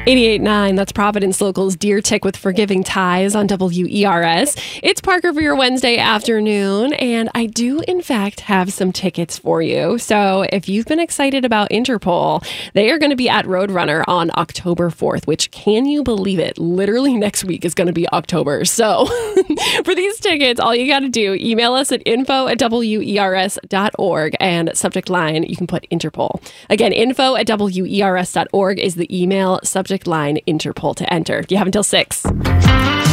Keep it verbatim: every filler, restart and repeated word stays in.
eighty-eight point nine, that's Providence Local's Deer Tick with Forgiving Ties on W E R S. It's Parker for your Wednesday afternoon, and I do, in fact, have some tickets for you. So if you've been excited about Interpol, they are going to be at Roadrunner on October fourth, which, can you believe it, literally next week is going to be October. So for these tickets, all you got to do, email us at info at W E R S dot org, and subject line, you can put Interpol. Again, info at W E R S dot org is the email, subject line Interpol to enter. You have until six.